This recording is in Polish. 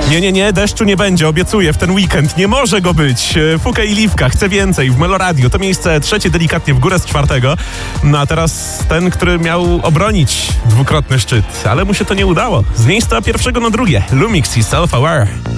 Nie, deszczu nie będzie, obiecuję, w ten weekend. Nie może go być. Fuka i Liwka, chcę więcej. W Meloradiu to miejsce trzecie delikatnie w górę z czwartego. No a teraz ten, który miał obronić dwukrotny szczyt, ale mu się to nie udało. Z miejsca pierwszego na drugie. Lumix i Self Aware.